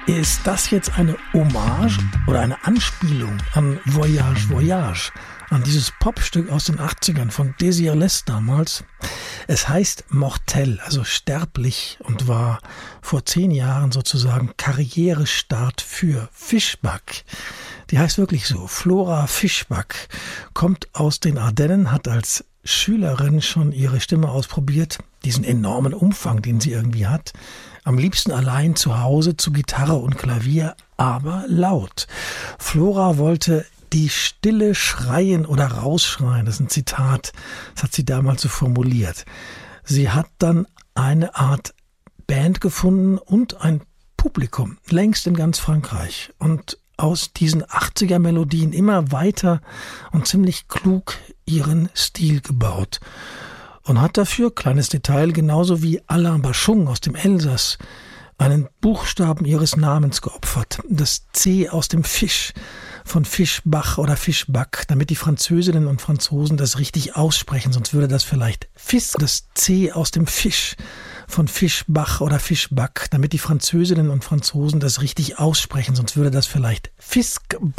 Ist das jetzt eine Hommage oder eine Anspielung an Voyage, Voyage, an dieses Popstück aus den 80ern von Désirless damals? Es heißt Mortel, also sterblich, und war vor 10 Jahren sozusagen Karrierestart für Fischback. Die heißt wirklich so, Flora Fischback, kommt aus den Ardennen, hat als Schülerin schon ihre Stimme ausprobiert, diesen enormen Umfang, den sie irgendwie hat. Am liebsten allein zu Hause zu Gitarre und Klavier, aber laut. Flora wollte die Stille schreien oder rausschreien. Das ist ein Zitat, das hat sie damals so formuliert. Sie hat dann eine Art Band gefunden und ein Publikum, längst in ganz Frankreich. Und aus diesen 80er-Melodien immer weiter und ziemlich klug ihren Stil gebaut. Und hat dafür, kleines Detail, genauso wie Alain Bachung aus dem Elsass, einen Buchstaben ihres Namens geopfert. Das C aus dem Fisch, von Fischbach oder Fischback, damit die Französinnen und Franzosen das richtig aussprechen, sonst würde das vielleicht Fisk. Das C aus dem Fisch, von Fischbach oder Fischback, damit die Französinnen und Franzosen das richtig aussprechen, sonst würde das vielleicht Fisk